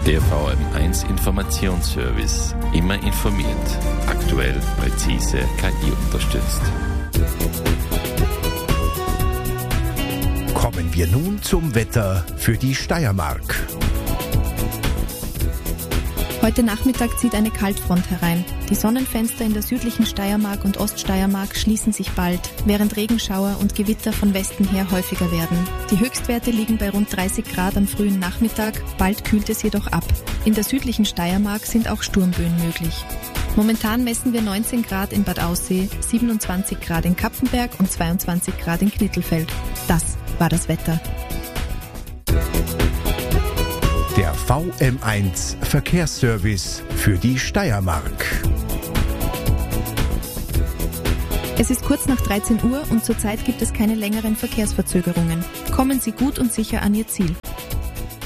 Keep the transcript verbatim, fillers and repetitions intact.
Der V M eins Informationsservice. Immer informiert. Aktuell, präzise, K I unterstützt. Kommen wir nun zum Wetter für die Steiermark. Heute Nachmittag zieht eine Kaltfront herein. Die Sonnenfenster in der südlichen Steiermark und Oststeiermark schließen sich bald, während Regenschauer und Gewitter von Westen her häufiger werden. Die Höchstwerte liegen bei rund dreißig Grad am frühen Nachmittag, bald kühlt es jedoch ab. In der südlichen Steiermark sind auch Sturmböen möglich. Momentan messen wir neunzehn Grad in Bad Aussee, siebenundzwanzig Grad in Kapfenberg und zweiundzwanzig Grad in Knittelfeld. Das war das Wetter. Der V M eins Verkehrsservice für die Steiermark. Es ist kurz nach dreizehn Uhr und zurzeit gibt es keine längeren Verkehrsverzögerungen. Kommen Sie gut und sicher an Ihr Ziel.